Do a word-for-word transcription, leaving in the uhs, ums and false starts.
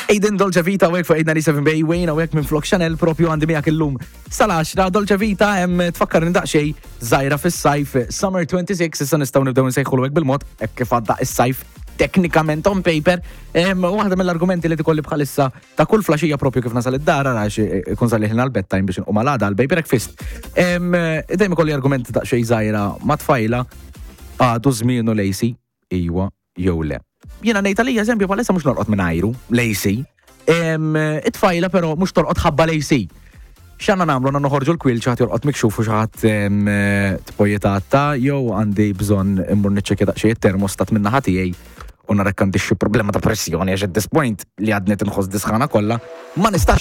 Aiden Dolce Vita u għek fuq Aiden ninety-seven Bay Wayne u għek minn Flok Chanel propju għandi miegħek illum sal-għaxra Dolce Vita hemm tfakkar nindaqxej żgħira fis-sajf Summer twenty-six issa nistgħu nibdew nsejħulu hekk bil-mod hekk kif għadda is-sajf teknikament on paper. Waħda mill-argumenti li tikolli bħalissa ta' kull flaxija propju kif nasal id-dara għax ikun salliħna l-bedtime biex nqum għal l-baby breakfast. Dejjem ikolli argumenti ta' xejn żgħira ma' tfajla għadu żmienu lejsi iwa jew le. Jiena ngħid għalija eżempju bħalissa mhux norqod minn ajru lejsi. It-tfajla però mhux torqod ħabba lejsi. X'għandna nagħmlu għandna noħorġu l-kwil xi ħadd jorqod mikxuf u xi ħadd tpojjetata jew għandi bżonn immur niċċekkja daqsxejn it-termostat min-naħa tiegħi u nara għandi xi problema ta' pressjoni għax at this point li għadni tinħoss disħana kollha ma nistax